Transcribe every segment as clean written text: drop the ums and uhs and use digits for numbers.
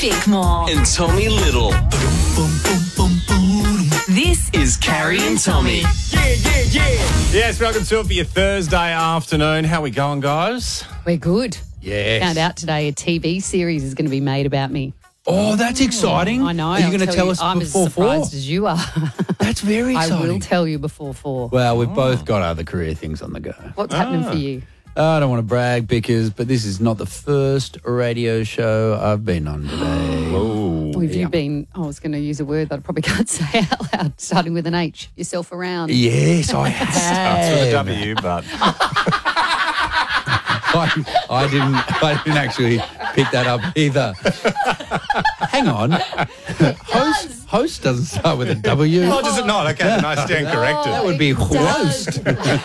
Bickmore. And Tommy Little. This is Carrie and Tommy. Yes, welcome to it for your Thursday afternoon. How we going, guys? We're good. Yes. Found out today a TV series is going to be made about me. Oh, that's exciting. I know. Are you going to tell us I'm before as surprised 4? as you are. That's very I exciting. will tell you before 4. Well, we've both got other career things on the go. What's happening for you? I don't want to brag, Bickers, but this is not the first radio show I've been on today. Or have you been, I was going to use a word that I probably can't say out loud, starting with an H, yourself around. Yes, I have. Starts with a W, but I didn't actually pick that up either. Hang on. Host doesn't start with a W. oh, does it not? Okay, then I stand corrected. That would be host.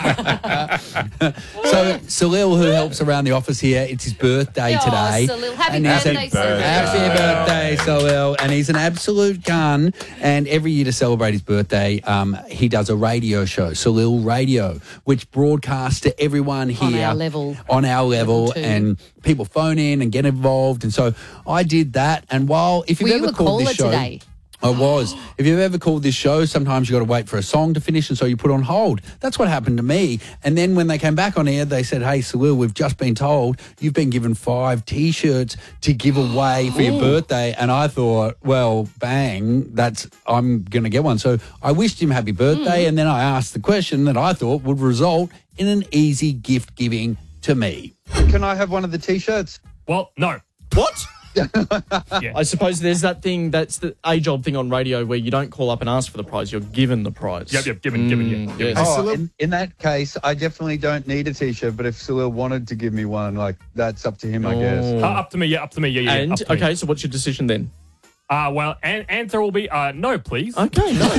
So, Salil, who helps around the office here, it's his birthday today. Salil, happy And he's birthday, Salil. Happy birthday, Salil. And he's an absolute gun. And every year to celebrate his birthday, he does a radio show, Salil Radio, which broadcasts to everyone here. On our level. On our level. Level 2. And people phone in and get involved. And so I did that. And if you've Were you ever a called this caller show... today? I was. If you've ever called this show, sometimes you've got to wait for a song to finish, and so you put on hold. That's what happened to me. And then when they came back on air, they said, hey, Salil, we've just been told you've been given 5 T-shirts to give away for your birthday. And I thought, well, bang, I'm going to get one. So I wished him happy birthday, and then I asked the question that I thought would result in an easy gift giving to me. Can I have one of the T-shirts? Well, no. What? I suppose there's that thing, that's the age-old thing on radio where you don't call up and ask for the prize, you're given the prize. Yep, given, yeah. Yes. Oh, in that case, I definitely don't need a T-shirt, but if Salil wanted to give me one, that's up to him, I guess. Up to me, yeah. And, up to me. okay, so what's your decision then? Well, answer will be no, please. Okay, no.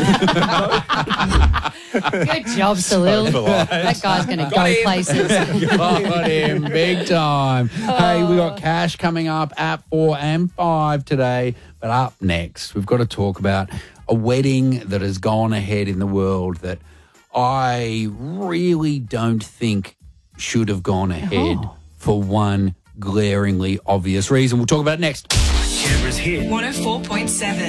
Good job, Salil. That guy's going to go places. Got him big time. Hey, we got Cash coming up at 4 and 5 today. But up next, we've got to talk about a wedding that has gone ahead in the world that I really don't think should have gone ahead for one glaringly obvious reason. We'll talk about it next. Canberra's hit. 104.7.